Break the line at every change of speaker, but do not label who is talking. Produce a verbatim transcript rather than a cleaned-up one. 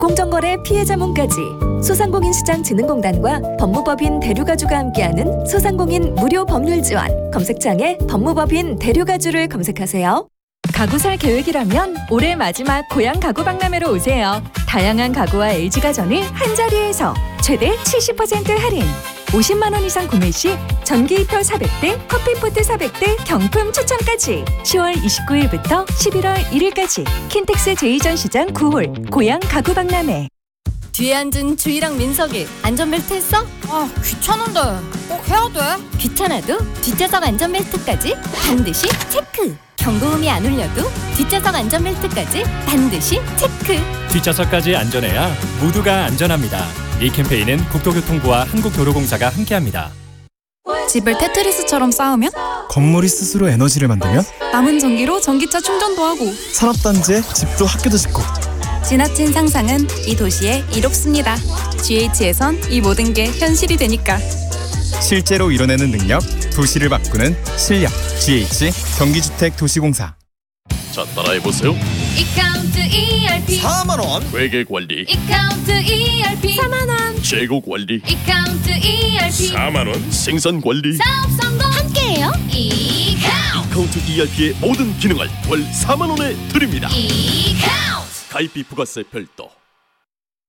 공정거래 피해자문까지 소상공인시장진흥공단과 법무법인 대류가주가 함께하는 소상공인 무료 법률 지원. 검색창에 법무법인 대류가주를 검색하세요. 가구 살 계획이라면 올해 마지막 고향 가구 박람회로 오세요. 다양한 가구와 엘지가전을 한자리에서 최대 칠십 퍼센트 할인. 오십만 원 이상 구매 시 전기히터 사백 대, 커피포트 사백 대 경품 추첨까지. 시월 이십구일부터 십일월 일일까지 킨텍스 제이 전시장 구 홀 고향 가구 박람회.
뒤에 앉은 주희랑 민석이 안전벨트 했어?
아, 귀찮은데 꼭 해야 돼?
귀찮아도 뒷좌석 안전벨트까지 반드시 체크! 경고음이 안 울려도 뒷좌석 안전벨트까지 반드시 체크!
뒷좌석까지 안전해야 모두가 안전합니다. 이 캠페인은 국토교통부와 한국도로공사가 함께합니다.
집을 테트리스처럼 쌓으면?
건물이 스스로 에너지를 만들면?
남은 전기로 전기차 충전도 하고
산업단지에 집도 학교도 짓고.
지나친 상상은 이 도시에 이롭습니다. 지에이치에선 이 모든 게 현실이 되니까.
실제로 이뤄내는 능력, 도시를 바꾸는 실력. 지에이치 경기주택도시공사.
자, 따라해보세요.
이카운트 이알피
사만 원. 회계관리.
이카운트 이알피
사만 원!
재고관리.
이카운트 이알피
사만 원. 생산관리.
사업 성공 함께해요. 이카운트
카운트 이알피의 모든 기능을 월 사만 원에 드립니다.
이카운트
가입비 부가세 별도.